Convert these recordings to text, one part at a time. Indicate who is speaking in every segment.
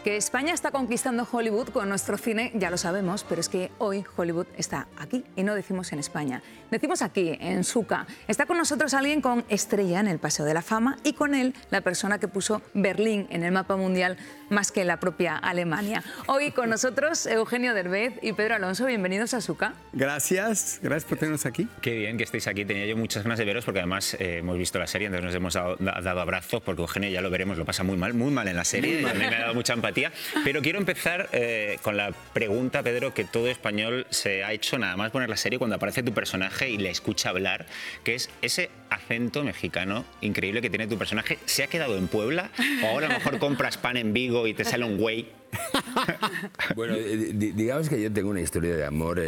Speaker 1: Que España está conquistando Hollywood con nuestro cine, ya lo sabemos, pero es que hoy Hollywood está aquí y no decimos en España. Decimos aquí, en Suca. Está con nosotros alguien con estrella en el Paseo de la Fama y con él la persona que puso Berlín en el mapa mundial más que la propia Alemania. Hoy con nosotros Eugenio Derbez y Pedro Alonso. Bienvenidos a Suca.
Speaker 2: Gracias por tenernos aquí.
Speaker 3: Qué bien que estéis aquí. Tenía yo muchas ganas de veros porque además hemos visto la serie, entonces nos hemos dado abrazos porque Eugenio, ya lo veremos, lo pasa muy mal en la serie. A mí me ha dado mucha empatía. Pero quiero empezar con la pregunta, Pedro, que todo español se ha hecho nada más poner la serie cuando aparece tu personaje y le escucha hablar, que es ese acento mexicano increíble que tiene tu personaje. ¿Se ha quedado en Puebla? ¿O ahora a lo mejor compras pan en Vigo y te sale un güey?
Speaker 4: Bueno, digamos que yo tengo una historia de amor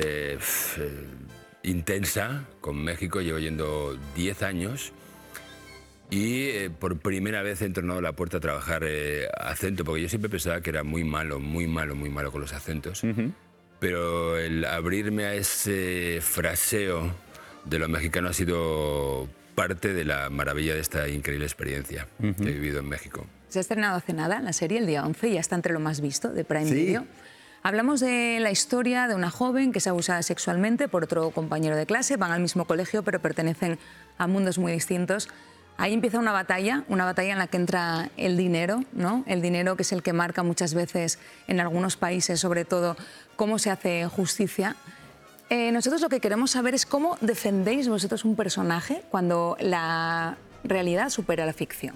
Speaker 4: intensa con México. Llevo yendo 10 años. Y por primera vez he entornado a la puerta a trabajar acento, porque yo siempre pensaba que era muy malo con los acentos. Pero el abrirme a ese fraseo de lo mexicano ha sido parte de la maravilla de esta increíble experiencia que he vivido en México.
Speaker 1: Se ha estrenado hace nada la serie, el día 11, y ya está entre lo más visto de Prime Video. Hablamos de la historia de una joven que es abusada sexualmente por otro compañero de clase. Van al mismo colegio, pero pertenecen a mundos muy distintos. Ahí empieza una batalla en la que entra el dinero, ¿no? El dinero, que es el que marca muchas veces en algunos países, sobre todo, cómo se hace justicia. Nosotros lo que queremos saber es cómo defendéis vosotros un personaje cuando la realidad supera la ficción.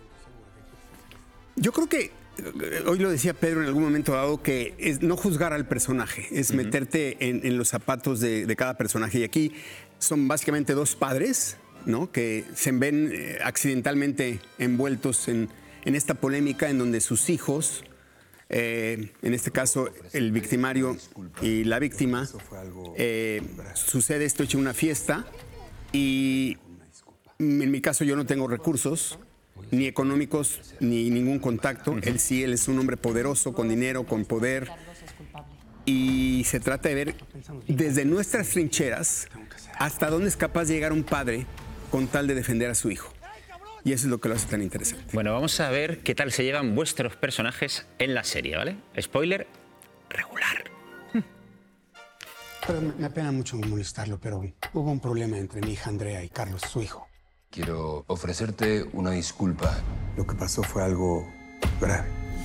Speaker 2: Yo creo que, hoy lo decía Pedro en algún momento dado, que es no juzgar al personaje, es meterte en los zapatos de cada personaje. Y aquí son básicamente dos padres, ¿no?, que se ven accidentalmente envueltos en esta polémica en donde sus hijos, en este caso el victimario y la víctima, sucede esto hecho una fiesta y en mi caso yo no tengo recursos ni económicos ni ningún contacto. Él es un hombre poderoso, con dinero, con poder, y se trata de ver desde nuestras trincheras hasta dónde es capaz de llegar un padre con tal de defender a su hijo. Y eso es lo que lo hace tan interesante.
Speaker 3: Bueno, vamos a ver qué tal se llevan vuestros personajes en la serie, ¿vale? Spoiler, regular.
Speaker 5: Pero me apena mucho molestarlo, pero hubo un problema entre mi hija Andrea y Carlos, su hijo.
Speaker 6: Quiero ofrecerte una disculpa.
Speaker 5: Lo que pasó fue algo grave.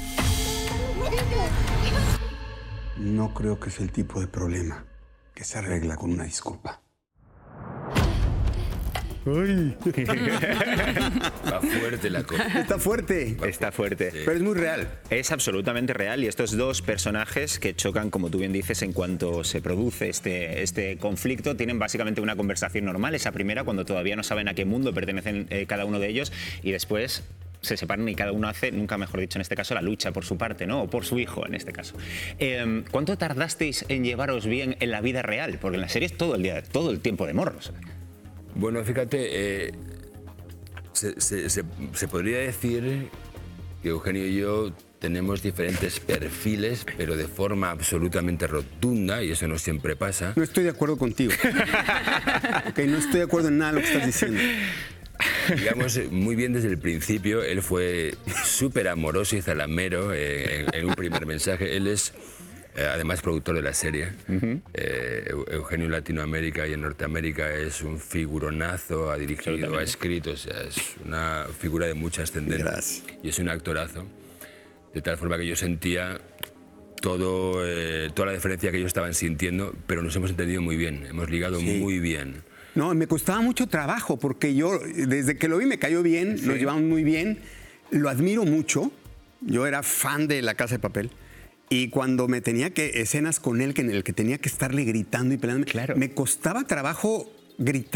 Speaker 5: No creo que es el tipo de problema que se arregla con una disculpa.
Speaker 2: ¡Uy!
Speaker 4: Va fuerte la cosa.
Speaker 2: Está fuerte.
Speaker 3: Está fuerte.
Speaker 2: Sí. Pero es muy real.
Speaker 3: Es absolutamente real, y estos dos personajes que chocan, como tú bien dices, en cuanto se produce este conflicto, tienen básicamente una conversación normal. Esa primera, cuando todavía no saben a qué mundo pertenecen cada uno de ellos, y después se separan y cada uno hace, nunca mejor dicho en este caso, la lucha por su parte, ¿no? O por su hijo en este caso. ¿Cuánto tardasteis en llevaros bien en la vida real? Porque en la serie es todo el tiempo de morros.
Speaker 4: Bueno, fíjate, se podría decir que Eugenio y yo tenemos diferentes perfiles, pero de forma absolutamente rotunda, y eso no siempre pasa.
Speaker 2: No estoy de acuerdo contigo. Okay, no estoy de acuerdo en nada de lo que estás diciendo.
Speaker 4: Digamos, muy bien desde el principio. Él fue súper amoroso y zalamero en un primer mensaje. Él es, además, productor de la serie. Eugenio en Latinoamérica y en Norteamérica es un figuronazo, ha dirigido, ha escrito, o sea, es una figura de mucha ascendencia.
Speaker 2: Gracias.
Speaker 4: Y es un actorazo. De tal forma que yo sentía toda la diferencia que ellos estaban sintiendo, pero nos hemos entendido muy bien, hemos ligado muy bien.
Speaker 2: No, me costaba mucho trabajo porque yo, desde que lo vi, me cayó bien, nos llevamos muy bien, lo admiro mucho. Yo era fan de La Casa de Papel. Y cuando me tenía escenas con él, en el que tenía que estarle gritando y peleando, me costaba trabajo gritar.